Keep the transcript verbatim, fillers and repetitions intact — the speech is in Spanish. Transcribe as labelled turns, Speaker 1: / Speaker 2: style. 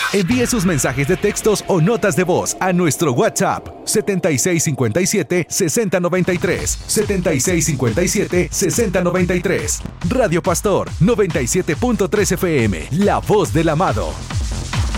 Speaker 1: Envíe sus mensajes de textos o notas de voz a nuestro WhatsApp setenta y seis cincuenta y siete, sesenta noventa y tres, setenta y seis cincuenta y siete, sesenta noventa y tres. Radio Pastor noventa y siete punto tres F M, la voz del amado.